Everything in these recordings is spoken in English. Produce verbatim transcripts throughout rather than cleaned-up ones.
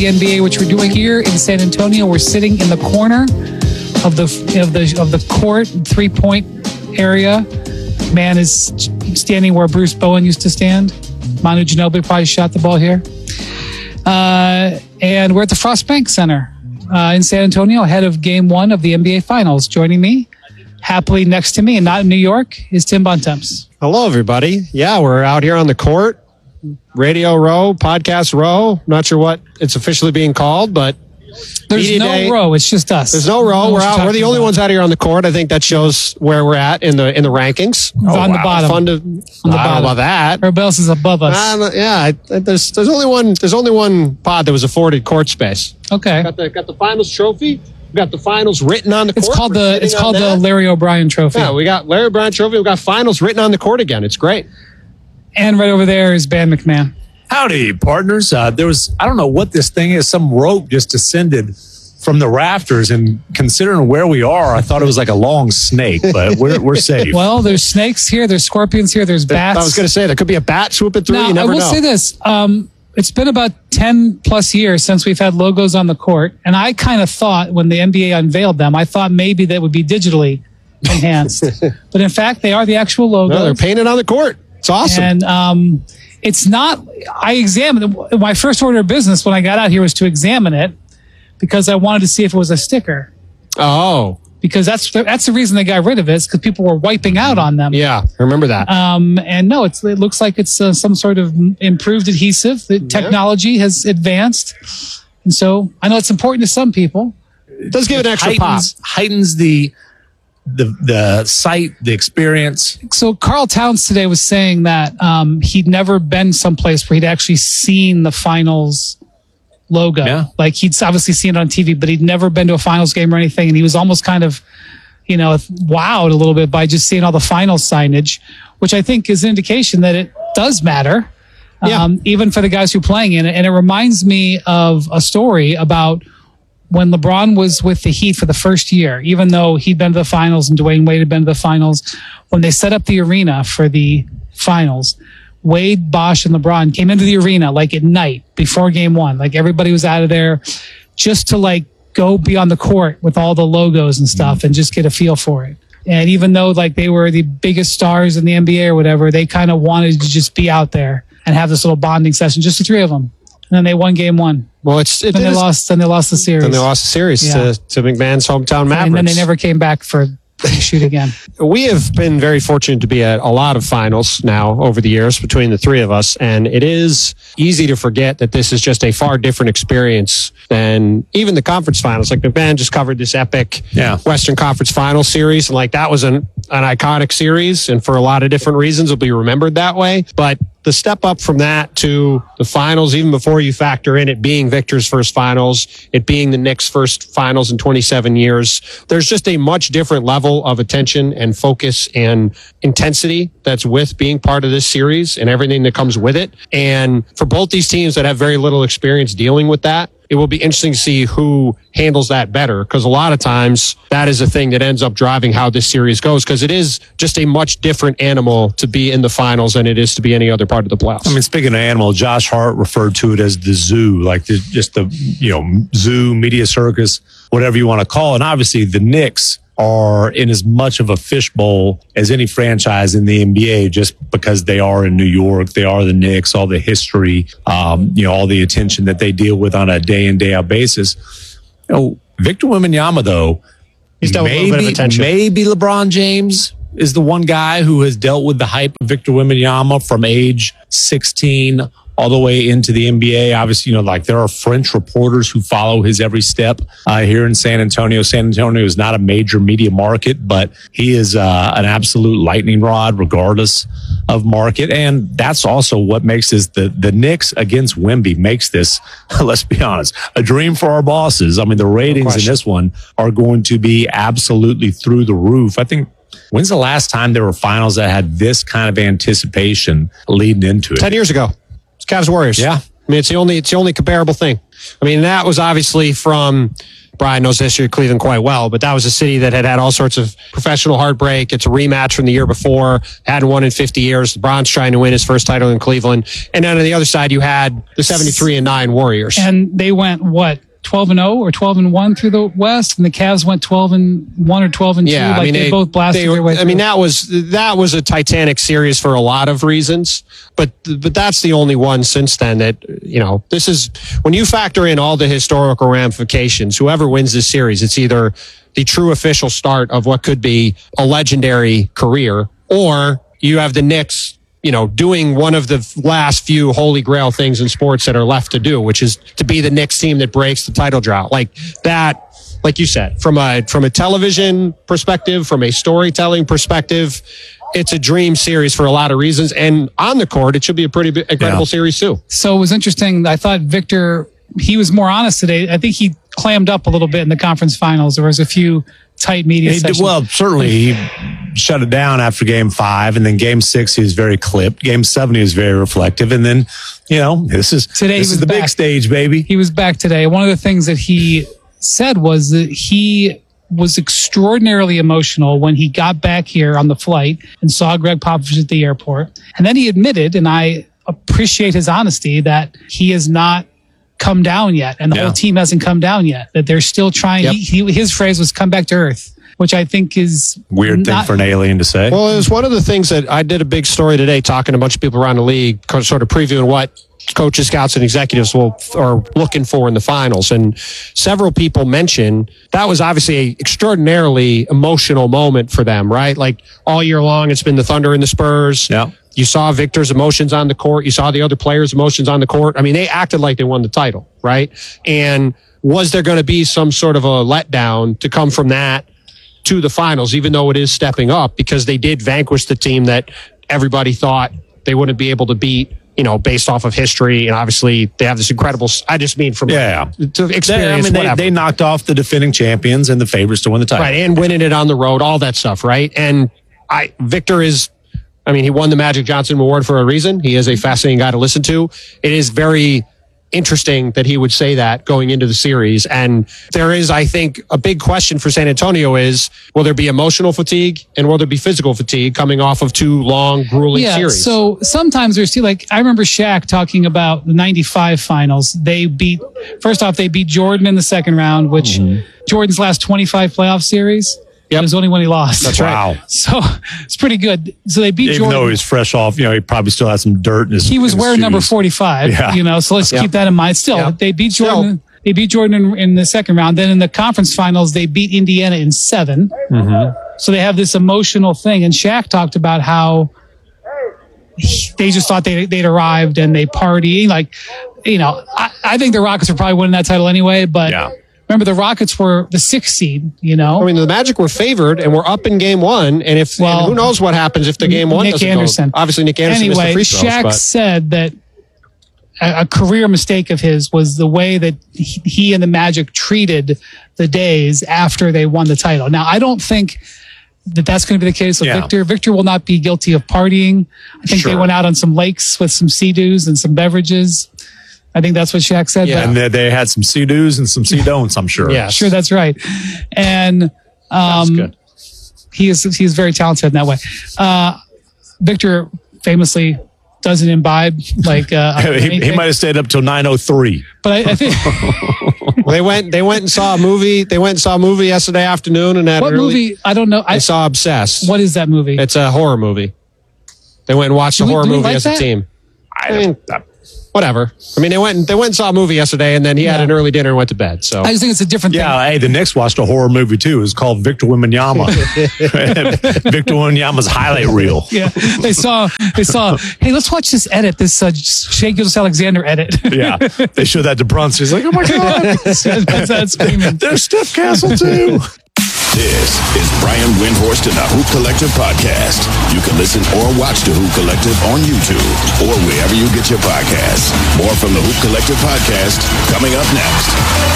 The N B A, which we're doing here in San Antonio. We're sitting in the corner of the of the of the court three point area. Man is standing where Bruce Bowen used to stand. Manu Ginobili probably shot the ball here. Uh, and we're at the Frost Bank Center uh, in San Antonio, ahead of Game One of the N B A Finals. Joining me, happily next to me, and not in New York, is Tim Bontemps. Hello, everybody. Yeah, we're out here on the court. Radio Row, Podcast Row. Not sure what it's officially being called, but there's no day. row. It's just us. There's no row. We're out. We're the only about. ones out here on the court. I think that shows where we're at in the in the rankings. Oh, on wow. the bottom. Fun to. On the I don't bottom. know about that. Everybody else is above us. Uh, yeah, I, there's there's only one there's only one pod that was afforded court space. Okay. Got the got the finals trophy. We got the finals written on the court. It's called the it's called the Larry O'Brien Trophy. Yeah, we got Larry O'Brien Trophy. We got finals written on the court again. It's great. And right over there is Ban McMahon. Howdy, partners. Uh, there was, I don't know what this thing is. Some rope just descended from the rafters, and considering where we are, I thought it was like a long snake, but we're we're safe. Well, there's snakes here, there's scorpions here, there's bats. I was going to say, there could be a bat swooping through. Now, you never I will know. say this. Um, it's been about ten plus years since we've had logos on the court, and I kind of thought when the N B A unveiled them, I thought maybe that would be digitally enhanced. But in fact, they are the actual logos. No, they're painted on the court. It's awesome. And um, it's not, I examined, my first order of business when I got out here was to examine it because I wanted to see if it was a sticker. Oh. Because that's that's the reason they got rid of it, is because people were wiping out on them. Yeah, I remember that. Um, and no, it's, it looks like it's uh, some sort of improved adhesive. The technology yeah. has advanced. And so I know it's important to some people. It does give it an extra heightens, pop. Heightens the, the, the sight, the experience. So Karl Towns today was saying that um, he'd never been someplace where he'd actually seen the finals logo. Yeah. Like he'd obviously seen it on T V, but he'd never been to a finals game or anything. And he was almost kind of, you know, wowed a little bit by just seeing all the finals signage, which I think is an indication that it does matter, yeah. um, even for the guys who are playing in it. And it reminds me of a story about when LeBron was with the Heat for the first year, even though he'd been to the finals and Dwayne Wade had been to the finals, when they set up the arena for the finals, Wade, Bosh, and LeBron came into the arena like at night before game one. Like everybody was out of there just to like go be on the court with all the logos and stuff mm-hmm. and just get a feel for it. And even though like they were the biggest stars in the N B A or whatever, they kind of wanted to just be out there and have this little bonding session, just the three of them. And then they won game one. Well, it's it then is, they lost. Then they lost the series. Then they lost the series yeah. to, to McMahon's hometown Mavericks. And then they never came back for shoot again. We have been very fortunate to be at a lot of finals now over the years between the three of us, and it is easy to forget that this is just a far different experience than even the conference finals. Like McMahon just covered this epic yeah. Western Conference Finals series, and like that was an an iconic series, and for a lot of different reasons will be remembered that way. But the step up from that to the finals, even before you factor in it being Victor's first finals, it being the Knicks' first finals in twenty-seven years, there's just a much different level of attention and focus and intensity that's with being part of this series and everything that comes with it. And for both these teams that have very little experience dealing with that, it will be interesting to see who handles that better, because a lot of times that is a thing that ends up driving how this series goes, because it is just a much different animal to be in the finals than it is to be any other part of the playoffs. I mean, speaking of animal, Josh Hart referred to it as the zoo, like the, just the, you know, zoo, media circus, whatever you want to call it. And obviously the Knicks are in as much of a fishbowl as any franchise in the N B A, just because they are in New York, they are the Knicks, all the history, um, you know, all the attention that they deal with on a day in, day out basis. You know, Victor Wembanyama, though, he's dealt with a little bit of attention. Maybe LeBron James is the one guy who has dealt with the hype of Victor Wembanyama from age sixteen all the way into the N B A. Obviously, you know, like there are French reporters who follow his every step uh, here in San Antonio. San Antonio is not a major media market, but he is uh, an absolute lightning rod regardless of market. And that's also what makes this, the, the Knicks against Wemby makes this, let's be honest, a dream for our bosses. I mean, the ratings in this one are going to be absolutely through the roof. I think, when's the last time there were finals that had this kind of anticipation leading into it? Ten years ago. Cavs Warriors. Yeah. I mean, it's the only, it's the only comparable thing. I mean, that was obviously from Brian knows the history of Cleveland quite well, but that was a city that had had all sorts of professional heartbreak. It's a rematch from the year before, hadn't won in fifty years. LeBron's trying to win his first title in Cleveland. And then on the other side, you had the seventy-three and nine Warriors. And they went, what, twelve and oh or twelve and one through the West, and the Cavs went twelve and one or twelve and two. Yeah, like I mean, they, they both blasted they were, their way I through. mean, that was that was a titanic series for a lot of reasons, but but that's the only one since then that, you know, this is when you factor in all the historical ramifications. Whoever wins this series, it's either the true official start of what could be a legendary career, or you have the Knicks, you know, doing one of the last few holy grail things in sports that are left to do, which is to be the Knicks team that breaks the title drought. Like that, like you said, from a, from a television perspective, from a storytelling perspective, it's a dream series for a lot of reasons. And on the court, it should be a pretty big, incredible Yeah. series too. So it was interesting. I thought Victor, he was more honest today. I think he clammed up a little bit in the conference finals. There was a few tight media He did, sessions. well, certainly he shut it down after game five, and then game six he was very clipped. Game seven he was very reflective, and then you know this is Today he this is was the big back. stage, baby. He was back today. One of the things that he said was that he was extraordinarily emotional when he got back here on the flight and saw Greg Popovich at the airport. And then he admitted, and I appreciate his honesty, that he has not come down yet, and the Yeah. whole team hasn't come down yet, that they're still trying. Yep. He, he, his phrase was come back to earth, which I think is Weird thing not- for an alien to say. Well, it was one of the things that I did a big story today, talking to a bunch of people around the league, sort of previewing what coaches, scouts, and executives will are looking for in the finals. And several people mentioned that was obviously a extraordinarily emotional moment for them, right? Like all year long, it's been the Thunder and the Spurs. Yeah. You saw Victor's emotions on the court. You saw the other players' emotions on the court. I mean, they acted like they won the title, right? And was there going to be some sort of a letdown to come from that to the finals, even though it is stepping up, because they did vanquish the team that everybody thought they wouldn't be able to beat, you know, based off of history. And obviously they have this incredible, I just mean from Yeah. to experience, They, I mean, they, whatever. they knocked off the defending champions and the favorites to win the title. Right, and winning it on the road, all that stuff, right? And I Victor is, I mean, he won the Magic Johnson Award for a reason. He is a fascinating guy to listen to. It is very interesting that he would say that going into the series. And there is, I think, a big question for San Antonio is, will there be emotional fatigue and will there be physical fatigue coming off of two long, grueling yeah, series? So sometimes there's still like I remember Shaq talking about the ninety-five finals. They beat first off, they beat Jordan in the second round, which Jordan's last twenty-five playoff series. Yep. It was only when he lost. That's right. Wow. So it's pretty good. So they beat Even Jordan. though he was fresh off, you know, he probably still had some dirt in his he was in his wearing number shoes. forty-five, Yeah. you know, so let's Yeah. keep that in mind. Still, Yeah. they beat Still. Jordan. They beat Jordan in, in the second round. Then in the conference finals, they beat Indiana in seven. Mm-hmm. So they have this emotional thing. And Shaq talked about how he- they just thought they, they'd arrived and they party. Like, you know, I, I think the Rockets were probably winning that title anyway, but Yeah. remember the Rockets were the sixth seed, you know? I mean, the Magic were favored and we're up in game one. And if, Well, and who knows what happens if the game one Nick doesn't Anderson. go. Obviously, Nick Anderson missed the Anyway, free throws. Shaq but said that a, a career mistake of his was the way that he, he and the Magic treated the days after they won the title. Now, I don't think that that's going to be the case with Yeah. Victor. Victor will not be guilty of partying. I think they Sure. went out on some lakes with some sea-doos and some beverages. I think that's what Shaq said. Yeah. but And they, they had some sea do's and some sea don'ts, I'm sure. yeah, sure, that's right. And That's um, good. he is he is very talented in that way. Uh, Victor famously doesn't imbibe like uh, He, he anything. might have stayed up till nine oh three. But I, I think Well, they went. They went and saw a movie. They went and saw a movie yesterday afternoon, and had what an early, movie? I don't know. I They saw Obsessed. what is that movie? It's a horror movie. They went and watched Do a we- horror do we movie like as that? a team. I, mean, Whatever. I mean, they went. And, they went and saw a movie yesterday, and then he had Yeah. an early dinner and went to bed. So I just think it's a different thing. yeah, hey, the Knicks watched a horror movie too. It's called Victor Wembanyama. Victor Wembanyama's highlight reel. Yeah, they saw. They saw. Hey, let's watch this edit. This uh, Shea Gilgeous-Alexander edit. Yeah, they showed that to Brunson. He's like, "Oh my god, that's, that's screaming. there's Steph Castle too." This is Brian Windhorst and the Hoop Collective podcast. You can listen or watch the Hoop Collective on YouTube or wherever you get your podcasts. More from the Hoop Collective podcast coming up next.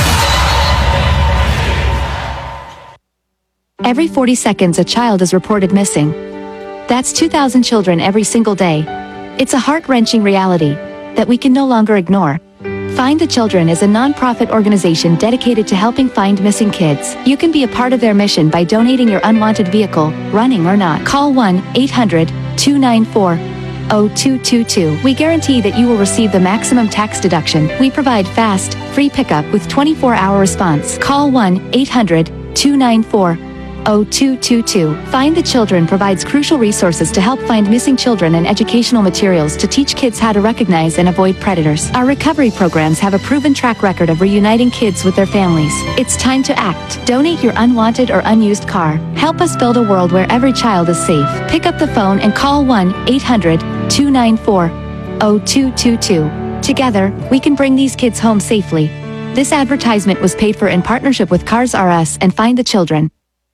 Every forty seconds, a child is reported missing. That's two thousand children every single day. It's a heart-wrenching reality that we can no longer ignore. Find the Children is a nonprofit organization dedicated to helping find missing kids. You can be a part of their mission by donating your unwanted vehicle, running or not. Call one eight hundred two nine four oh two two two. We guarantee that you will receive the maximum tax deduction. We provide fast, free pickup with twenty-four hour response. Call one eight hundred two nine four oh two two two. Find the Children provides crucial resources to help find missing children and educational materials to teach kids how to recognize and avoid predators. Our recovery programs have a proven track record of reuniting kids with their families. It's time to act. Donate your unwanted or unused car. Help us build a world where every child is safe. Pick up the phone and call one eight hundred two nine four oh two two two. Together, we can bring these kids home safely. This advertisement was paid for in partnership with Cars R Us and Find the Children.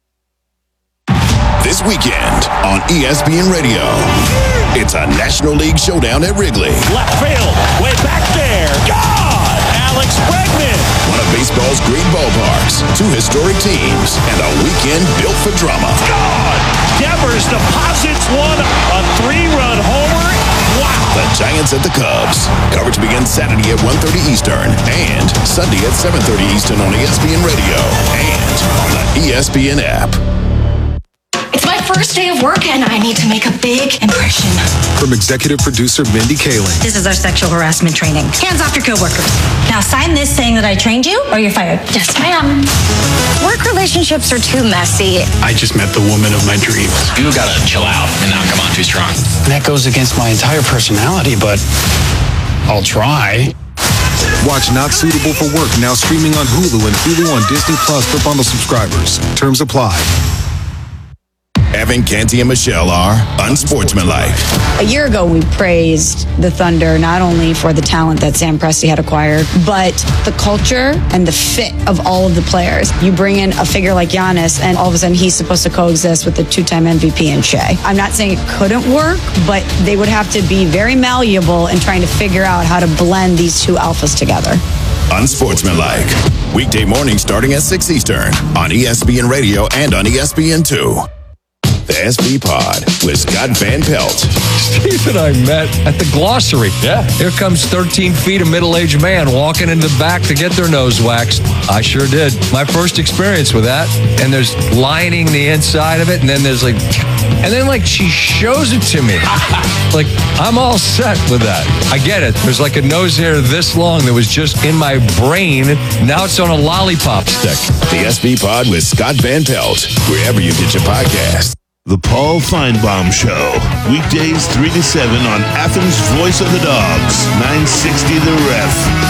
This weekend on E S P N Radio, it's a National League showdown at Wrigley. Left field, way back there. God! Alex Bregman. One of baseball's great ballparks, two historic teams, and a weekend built for drama. God! Devers deposits one, a three-run homer. Wow! The Giants at the Cubs. Coverage begins Saturday at one thirty Eastern and Sunday at seven thirty Eastern on E S P N Radio and on the E S P N app. It's my first day of work and I need to make a big impression. From executive producer Mindy Kaling. This is our sexual harassment training. Hands off your coworkers. Now sign this saying that I trained you or you're fired. Yes, ma'am. Work relationships are too messy. I just met the woman of my dreams. You gotta chill out and not come on too strong. That goes against my entire personality, but I'll try. Watch Not Suitable for Work now streaming on Hulu and Hulu on Disney Plus for bundle subscribers. Terms apply. Evan, Canty, and Michelle are unsportsmanlike. A year ago, we praised the Thunder not only for the talent that Sam Presti had acquired, but the culture and the fit of all of the players. You bring in a figure like Giannis, and all of a sudden he's supposed to coexist with the two-time M V P in Shea. I'm not saying it couldn't work, but they would have to be very malleable in trying to figure out how to blend these two alphas together. Unsportsmanlike. Weekday morning starting at six Eastern on E S P N Radio and on E S P N two. The S B Pod with Scott Van Pelt. Steve and I met at the Glossary. Yeah. Here comes thirteen feet of middle-aged man walking into the back to get their nose waxed. I sure did. My first experience with that. And there's lining the inside of it, and then there's like, and then like she shows it to me. Like, I'm all set with that. I get it. There's like a nose hair this long that was just in my brain. Now it's on a lollipop stick. The S B Pod with Scott Van Pelt, wherever you get your podcast. The Paul Feinbaum Show, weekdays three to seven on Athens' Voice of the Dogs, nine sixty The Ref.